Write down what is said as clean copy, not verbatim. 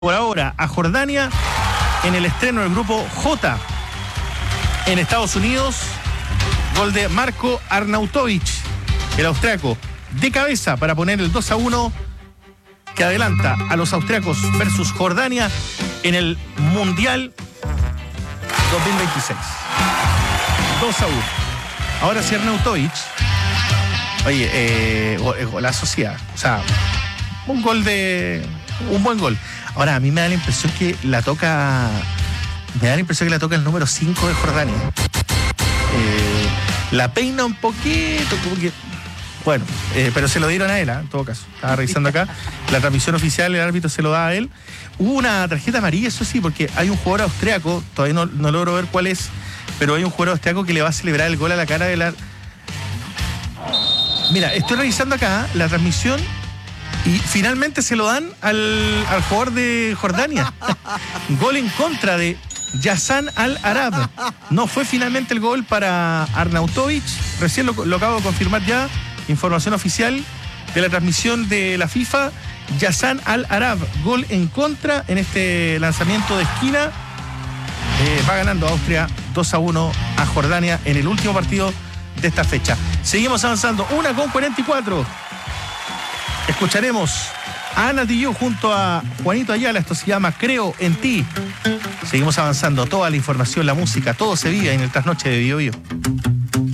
por ahora a Jordania en el estreno del grupo J. En Estados Unidos, gol de Marko Arnautovic, el austriaco, de cabeza para poner el 2-1 que adelanta a los austriacos versus Jordania en el Mundial 2026. 2-1. Ahora sí, Arnautovic. Oye, golazo sí, o sea, un buen gol. Ahora, a mí me da la impresión que la toca el número 5 de Jordania. La peina un poquito, como que... Bueno, pero se lo dieron a él, en todo caso. Estaba revisando acá. La transmisión oficial, el árbitro se lo da a él. Hubo una tarjeta amarilla, eso sí, porque hay un jugador austriaco, todavía no logro ver cuál es, pero hay un jugador austriaco que le va a celebrar el gol a la cara de la... Mira, estoy revisando acá la transmisión y finalmente se lo dan al jugador de Jordania. Gol en contra de Yassan Al-Arab. No fue finalmente el gol para Arnautovic. Recién lo acabo de confirmar ya. Información oficial de la transmisión de la FIFA. Yassan Al-Arab. Gol en contra en este lanzamiento de esquina. Va ganando Austria 2-1 a Jordania en el último partido de esta fecha. Seguimos avanzando. 1:44. Escucharemos a Ana Tijoux junto a Juanito Ayala. Esto se llama Creo en Ti. Seguimos avanzando. Toda la información, la música, todo se vive en el Trasnoche de Bio Bio.